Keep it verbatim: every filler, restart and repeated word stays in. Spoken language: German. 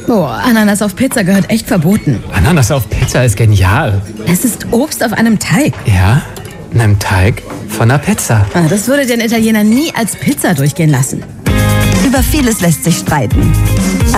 Boah, Ananas auf Pizza gehört echt verboten. Ananas auf Pizza ist genial. Es ist Obst auf einem Teig. Ja, einem Teig von einer Pizza. Ah, das würde den Italiener nie als Pizza durchgehen lassen. Über vieles lässt sich streiten.